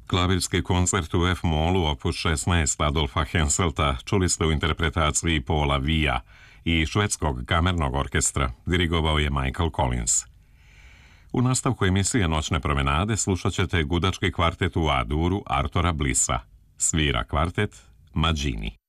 Klavirski koncert u F-molu opus 16 Adolfa Henselta čuli ste u interpretaciji Paula Vija i švedskog kamernog orkestra, dirigovao je Michael Collins. U nastavku emisije Noćne promenade slušat ćete gudački kvartet u A-duru Artura Blissa. Svira kvartet Mađini.